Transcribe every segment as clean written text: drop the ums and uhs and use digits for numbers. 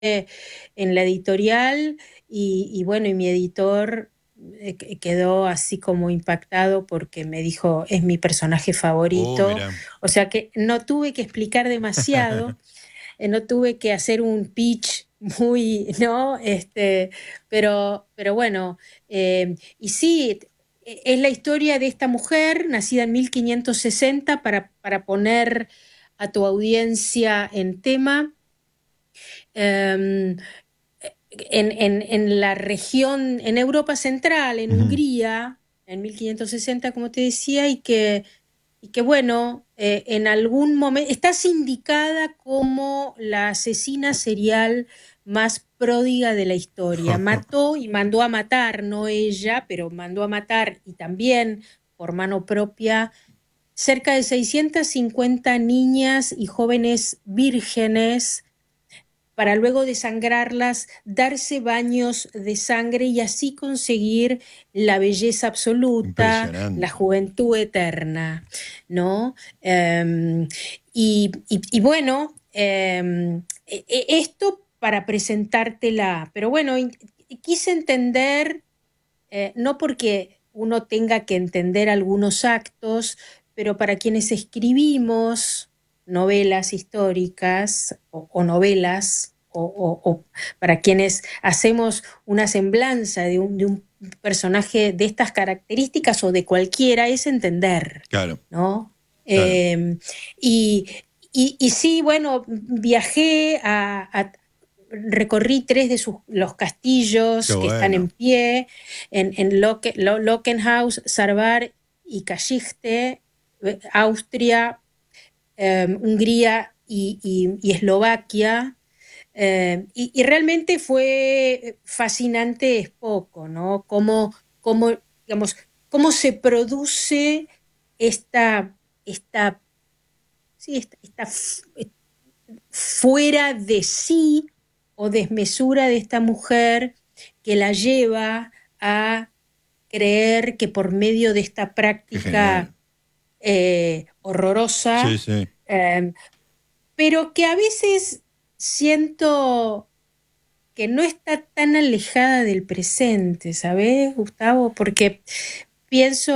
en la editorial y bueno, y mi editor quedó así como impactado porque me dijo, es mi personaje favorito. Mira. O sea que no tuve que explicar demasiado, no tuve que hacer un pitch muy, ¿no? Pero bueno, y sí, es la historia de esta mujer nacida en 1560 para poner a tu audiencia en tema. em, en la región, en Europa Central, en Ujú. Hungría, en 1560, como te decía, y que bueno, en algún momento está sindicada como la asesina serial más pródiga de la historia. Mató y mandó a matar, no ella, pero mandó a matar y también por mano propia cerca de 650 niñas y jóvenes vírgenes para luego desangrarlas, darse baños de sangre y así conseguir la belleza absoluta, la Impresionante. juventud eterna, ¿no? Y bueno, esto para presentártela, pero bueno, quise entender, no porque uno tenga que entender algunos actos, pero para quienes escribimos novelas históricas o novelas, o para quienes hacemos una semblanza de un personaje de estas características o de cualquiera, es entender, Claro, ¿no? claro. Eh, y, y sí, bueno, viajé recorrí tres de los Qué castillos que están en bueno. pie, en Lockenhaus, Sarvar y Callichte, Austria, Hungría y Eslovaquia. Y realmente fue fascinante, es poco, ¿no? Digamos, cómo se produce esta, esta, sí, fuera de sí o desmesura de esta mujer que la lleva a creer que por medio de esta Qué práctica genial. Sí, horrorosa, sí. eh, pero que a veces siento que no está tan alejada del presente, ¿sabes, Gustavo? Porque pienso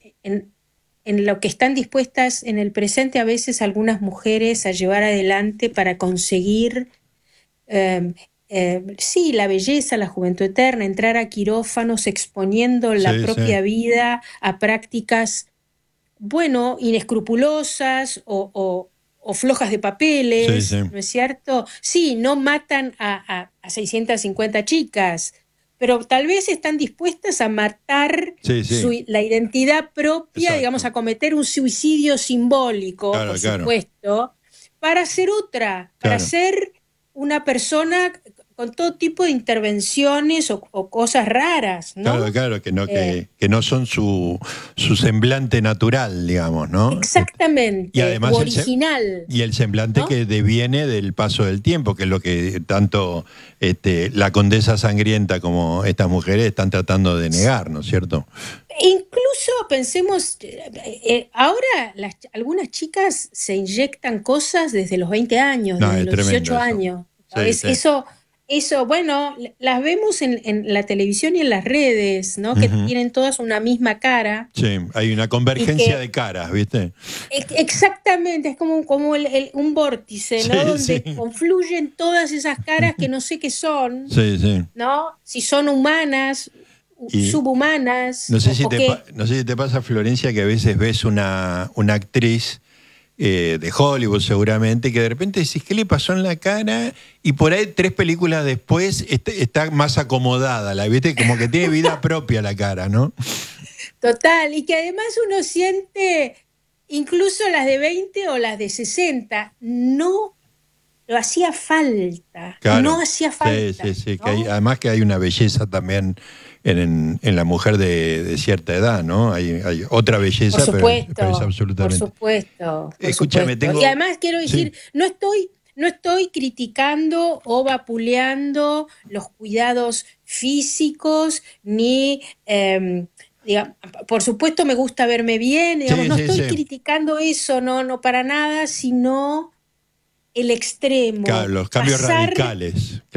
en lo que están dispuestas en el presente a veces algunas mujeres a llevar adelante para conseguir, eh, sí, la belleza, la juventud eterna, entrar a quirófanos exponiendo la Sí, sí. propia vida a prácticas, bueno, inescrupulosas o flojas de Sí, papeles, sí. ¿no es cierto? Sí, no matan a 650 chicas, pero tal vez están dispuestas a matar Sí, sí. la identidad propia, digamos, Exacto. a cometer un suicidio simbólico, por Claro, claro, supuesto, para ser otra, para claro. ser una persona con todo tipo de intervenciones o cosas raras, Claro, ¿no? claro, Eh, que no son su semblante natural, digamos, ¿no? Y exactamente, u además original, y el semblante ¿no? que deviene del paso del tiempo, que es lo que tanto la condesa sangrienta como estas mujeres están tratando de negar, ¿no es cierto? Incluso pensemos, ahora algunas chicas se inyectan cosas desde los 20 años, No, desde es los tremendo 18 eso. años. Sí, ¿Sabes? sí. Eso, bueno, las vemos en la televisión y en las redes, ¿no? Que Ujú. tienen todas una misma cara Sí, hay una y convergencia que de caras, ¿viste? exactamente, es como un vórtice, ¿no? Sí, sí. Donde confluyen todas esas caras que no sé qué son, Sí, sí. ¿no? Si son humanas, Y subhumanas o qué. no sé si te pasa, Florencia, que a veces ves una actriz de Hollywood seguramente, que de repente decís, ¿qué le pasó en la cara? Y por ahí 3 películas después está más acomodada, la viste, como que tiene vida propia la cara, ¿no? Total, y que además uno siente, incluso las de 20 o las de 60 no lo hacía falta, no Claro, hacía sí, falta, sí, sí, que hay, ¿no? además que hay una belleza también en la mujer de cierta edad, ¿no? Hay otra belleza, pero es Por absolutamente. supuesto, por Escúchame, supuesto. Y tengo. además quiero Sí. decir, no estoy criticando o vapuleando los cuidados físicos, ni, por supuesto me gusta verme bien, digamos, Sí, no sí, estoy sí. criticando eso, no, no para nada, sino el extremo, Claro, los cambios pasar radicales.